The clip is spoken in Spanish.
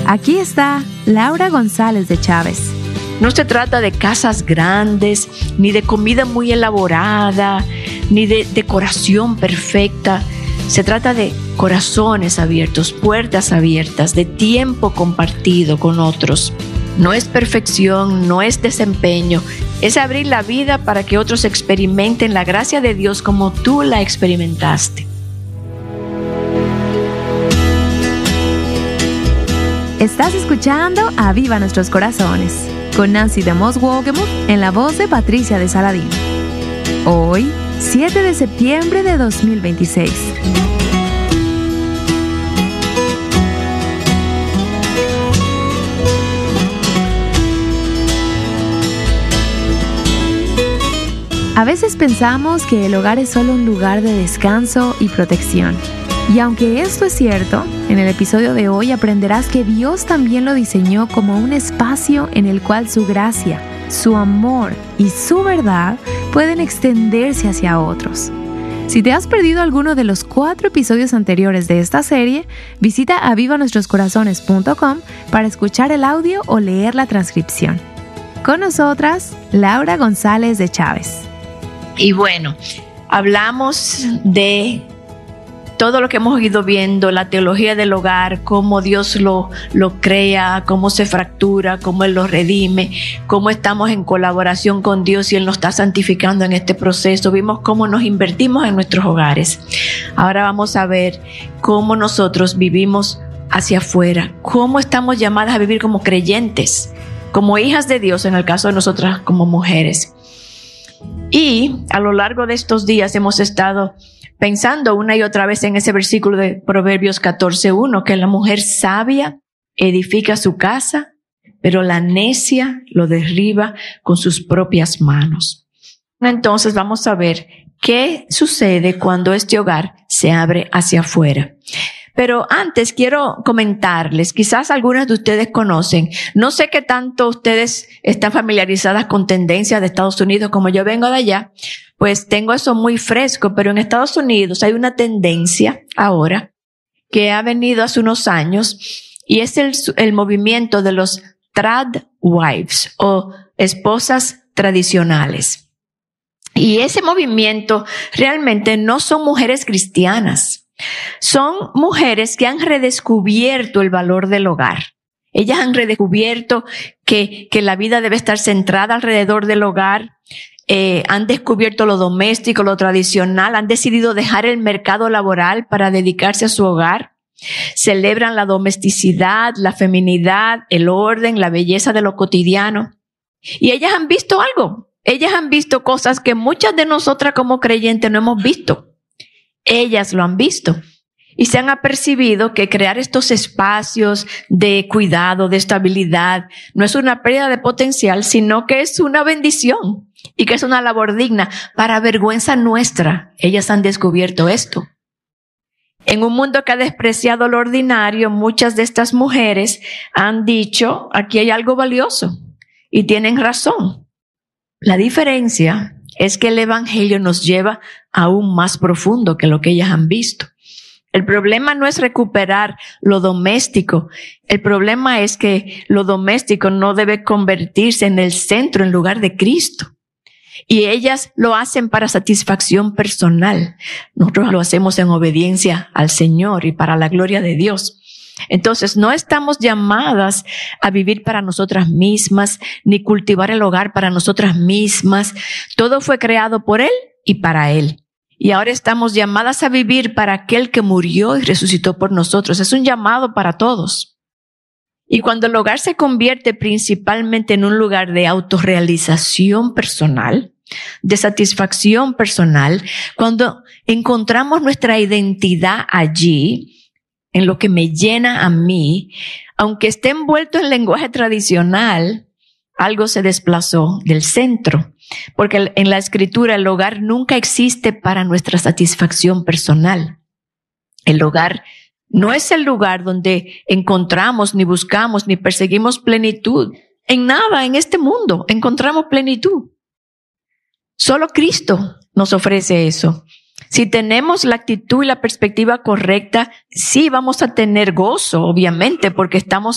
Aquí está Laura González de Chávez. No se trata de casas grandes, ni de comida muy elaborada, ni de decoración perfecta. Se trata de corazones abiertos, puertas abiertas, de tiempo compartido con otros. No es perfección, no es desempeño, es abrir la vida para que otros experimenten la gracia de Dios como tú la experimentaste. Estás escuchando Aviva Nuestros Corazones, con Nancy DeMoss Wogemuth en la voz de Patricia de Saladín. Hoy, 7 de septiembre de 2026. A veces pensamos que el hogar es solo un lugar de descanso y protección. Y aunque esto es cierto, en el episodio de hoy aprenderás que Dios también lo diseñó como un espacio en el cual su gracia, su amor y su verdad pueden extenderse hacia otros. Si te has perdido alguno de los 4 episodios anteriores de esta serie, visita avivanuestroscorazones.com para escuchar el audio o leer la transcripción. Con nosotras, Laura González de Chávez. Y bueno, hablamos de todo lo que hemos ido viendo, la teología del hogar, cómo Dios lo crea, cómo se fractura, cómo Él lo redime, cómo estamos en colaboración con Dios y Él nos está santificando en este proceso. Vimos cómo nos invertimos en nuestros hogares. Ahora vamos a ver cómo nosotros vivimos hacia afuera, cómo estamos llamadas a vivir como creyentes, como hijas de Dios, en el caso de nosotras como mujeres. Y a lo largo de estos días hemos estado pensando una y otra vez en ese versículo de Proverbios 14:1, que la mujer sabia edifica su casa, pero la necia lo derriba con sus propias manos. Entonces vamos a ver qué sucede cuando este hogar se abre hacia afuera. Pero antes quiero comentarles, quizás algunas de ustedes conocen, no sé qué tanto ustedes están familiarizadas con tendencias de Estados Unidos, como yo vengo de allá, pues tengo eso muy fresco, pero en Estados Unidos hay una tendencia ahora que ha venido hace unos años y es el movimiento de los trad wives o esposas tradicionales. Y ese movimiento realmente no son mujeres cristianas. Son mujeres que han redescubierto el valor del hogar. Ellas han redescubierto que la vida debe estar centrada alrededor del hogar. Han descubierto lo doméstico, lo tradicional. Han decidido dejar el mercado laboral para dedicarse a su hogar. Celebran la domesticidad, la feminidad, el orden, la belleza de lo cotidiano. Y ellas han visto algo. Ellas han visto cosas que muchas de nosotras como creyentes no hemos visto. Ellas lo han visto y se han apercibido que crear estos espacios de cuidado, de estabilidad, no es una pérdida de potencial, sino que es una bendición y que es una labor digna. Para vergüenza nuestra, ellas han descubierto esto. En un mundo que ha despreciado lo ordinario, muchas de estas mujeres han dicho, aquí hay algo valioso, y tienen razón. La diferencia es que el evangelio nos lleva aún más profundo que lo que ellas han visto. El problema no es recuperar lo doméstico. El problema es que lo doméstico no debe convertirse en el centro en lugar de Cristo. Y ellas lo hacen para satisfacción personal. Nosotros lo hacemos en obediencia al Señor y para la gloria de Dios. Entonces, no estamos llamadas a vivir para nosotras mismas, ni cultivar el hogar para nosotras mismas. Todo fue creado por Él y para Él. Y ahora estamos llamadas a vivir para aquel que murió y resucitó por nosotros. Es un llamado para todos. Y cuando el hogar se convierte principalmente en un lugar de autorrealización personal, de satisfacción personal, cuando encontramos nuestra identidad allí, en lo que me llena a mí, aunque esté envuelto en lenguaje tradicional, algo se desplazó del centro. Porque en la Escritura el hogar nunca existe para nuestra satisfacción personal. El hogar no es el lugar donde encontramos, ni buscamos, ni perseguimos plenitud. En nada en este mundo encontramos plenitud. Solo Cristo nos ofrece eso. Si tenemos la actitud y la perspectiva correcta, sí vamos a tener gozo, obviamente, porque estamos